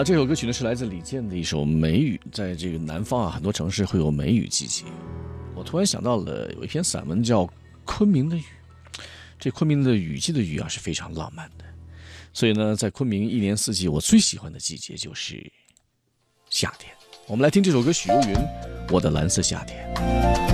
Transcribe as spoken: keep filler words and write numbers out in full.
啊，这首歌曲呢是来自李健的一首《梅雨》。在这个南方啊，很多城市会有梅雨季节。我突然想到了有一篇散文叫《昆明的雨》，这昆明的雨季的雨啊是非常浪漫的。所以呢，在昆明一年四季，我最喜欢的季节就是夏天。我们来听这首歌，许茹芸《我的蓝色夏天》。